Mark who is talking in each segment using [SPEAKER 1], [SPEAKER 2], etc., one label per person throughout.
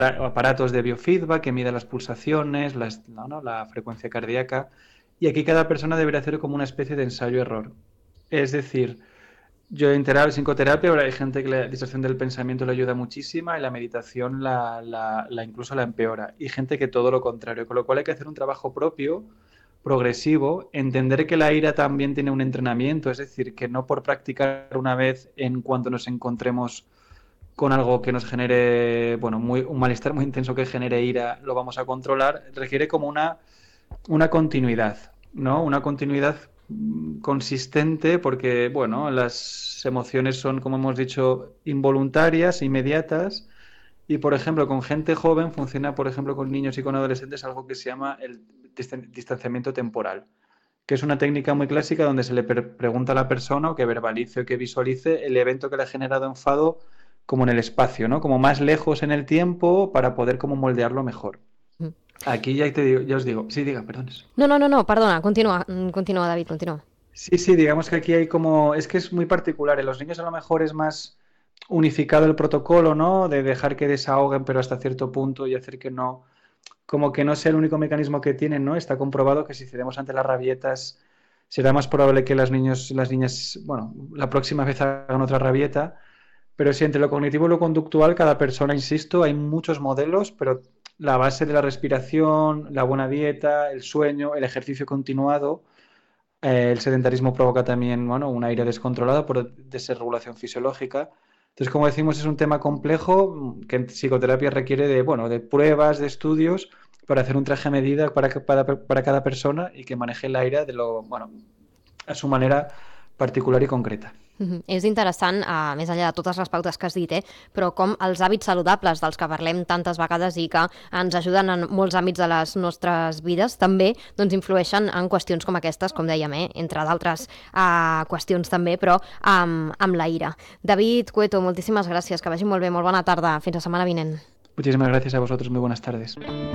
[SPEAKER 1] aparatos de biofeedback que miden las pulsaciones, la frecuencia cardíaca, y aquí cada persona debería hacer como una especie de ensayo-error. Es decir, yo en psicoterapia ahora hay gente que la distracción del pensamiento le ayuda muchísima y la meditación incluso la empeora. Y gente que todo lo contrario, con lo cual hay que hacer un trabajo propio, progresivo, entender que la ira también tiene un entrenamiento, es decir, que no por practicar una vez en cuanto nos encontremos con algo que nos genere, bueno, un malestar muy intenso que genere ira, lo vamos a controlar, requiere como una continuidad, ¿no? Una continuidad consistente porque, bueno, las emociones son, como hemos dicho, involuntarias, inmediatas y, por ejemplo, con gente joven funciona, por ejemplo, con niños y con adolescentes algo que se llama el distanciamiento temporal, que es una técnica muy clásica donde se le pregunta a la persona o que verbalice o que visualice el evento que le ha generado enfado como en el espacio, ¿no? Como más lejos en el tiempo para poder como moldearlo mejor. Aquí ya os digo, sí, diga, perdón.
[SPEAKER 2] No, perdona, continúa, David, continúa.
[SPEAKER 1] Sí, digamos que aquí hay como, es que es muy particular, en los niños a lo mejor es más unificado el protocolo, ¿no? De dejar que desahoguen, pero hasta cierto punto y hacer que no, como que no sea el único mecanismo que tienen, ¿no? Está comprobado que si cedemos ante las rabietas, será más probable que las niñas, bueno, la próxima vez hagan otra rabieta, pero sí, entre lo cognitivo y lo conductual, cada persona, insisto, hay muchos modelos, pero la base de la respiración, la buena dieta, el sueño, el ejercicio continuado, el sedentarismo provoca también, bueno, una ira descontrolada por desregulación fisiológica. Entonces, como decimos, es un tema complejo que en psicoterapia requiere de, bueno, de pruebas, de estudios para hacer un traje a medida para cada persona y que maneje la ira de lo, bueno, a su manera particular i concreta.
[SPEAKER 2] És interessant, més enllà de totes les pautes que has dit, però com els hàbits saludables dels que parlem tantes vegades i que ens ajuden en molts àmbits de les nostres vides també doncs, influeixen en qüestions com aquestes, com dèiem, entre d'altres qüestions també, però amb la ira. David Cueto, moltíssimes gràcies, que vagi molt bé, molt bona tarda, fins la setmana vinent.
[SPEAKER 1] Muchísimas gracias a vosotros, muy buenas tardes.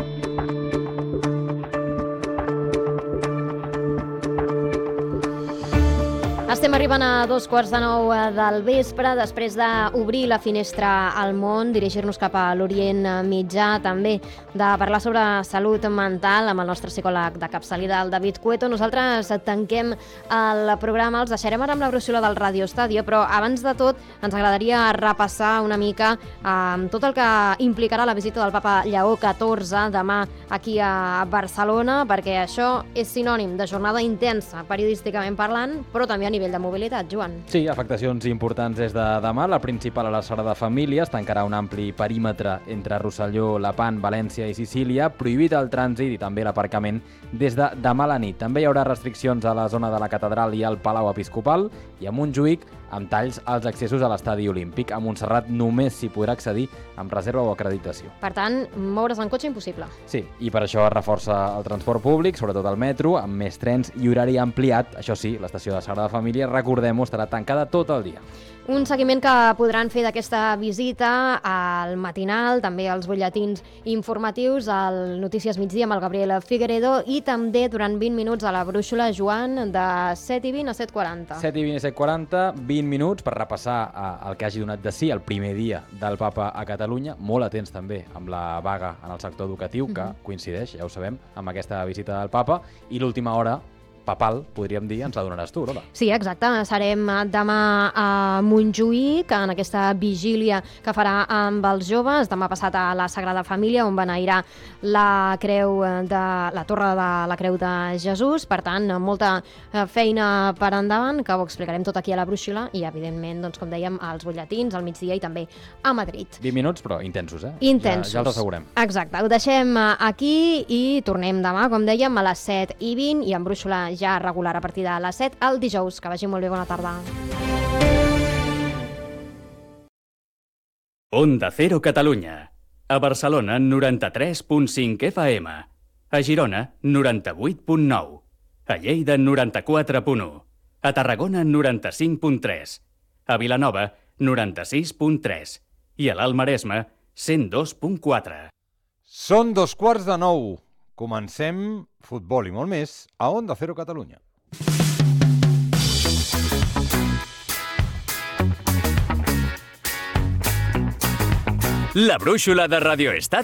[SPEAKER 2] Estem arribant a 8:45 del vespre, després d'obrir la finestra al món, dirigir-nos cap a l'Orient Mitjà, també de parlar sobre salut mental amb el nostre psicòleg de capçalida, el David Cueto. Nosaltres tanquem el programa, els deixarem ara amb la brúixola del Radio Estadio, però abans de tot ens agradaria repassar una mica tot el que implicarà la visita del papa Lleó XIV demà aquí a Barcelona, perquè això és sinònim de jornada intensa, periodísticament parlant, però també a nivell de mobilitat, Joan.
[SPEAKER 3] Sí, afectacions importants des de demà. La principal a la Sagrada Família es tancarà un ampli perímetre entre Rosselló, Lepant, València i Sicília, prohibit el trànsit i també l'aparcament des de demà a la nit. També hi haurà restriccions a la zona de la Catedral i al Palau Episcopal i a Montjuïc amb talls als accessos a l'Estadi Olímpic. A Montserrat només s'hi podrà accedir amb reserva o acreditació.
[SPEAKER 2] Per tant, moure's en cotxe impossible.
[SPEAKER 3] Sí, i per això es reforça el transport públic, sobretot el metro, amb més trens i horari ampliat. Això sí, l'estació de Sagrada Família, recordem-ho, estarà tancada tot el dia.
[SPEAKER 2] Un seguiment que podran fer d'aquesta visita al matinal, també als butlletins informatius, al Notícies Migdia amb el Gabriel Figueredo i també durant 20 minuts a la brúixola, Joan, de 7:20 a 7:40.
[SPEAKER 3] 7:20 a 7:40, 20 minuts per repassar el que hagi donat de si el primer dia del papa a Catalunya, molt atents també amb la vaga en el sector educatiu, que coincideix, ja ho sabem, amb aquesta visita del papa, i l'última hora papal, podríem dir, ens la donaràs tu, Lola.
[SPEAKER 2] Sí, exacte. Serem demà a Montjuïc, en aquesta vigília que farà amb els joves. Demà passat a la Sagrada Família, on beneirar la torre de la Creu de Jesús. Per tant, molta feina per endavant, que ho explicarem tot aquí a la brúixola i, evidentment, doncs, com dèiem, als butlletins, al migdia i també a Madrid.
[SPEAKER 3] 20 minuts, però intensos,
[SPEAKER 2] Intensos.
[SPEAKER 3] Ja els assegurem.
[SPEAKER 2] Exacte. Ho deixem aquí i tornem demà, com dèiem, a les 7:20 i en brúixola ja regular a partir de les 7 el dijous. Que vagi molt bé, bona tarda.
[SPEAKER 4] Onda Cero Catalunya. A Barcelona, 93.5 FM. A Girona, 98.9. A Lleida, 94.1. A Tarragona, 95.3. A Vilanova, 96.3. I a l'Alt Maresme, 102.4.
[SPEAKER 5] Són 8:45. Comencem futbol i molt més a Onda Cero Catalunya.
[SPEAKER 4] La brúixola de Radio Estadio.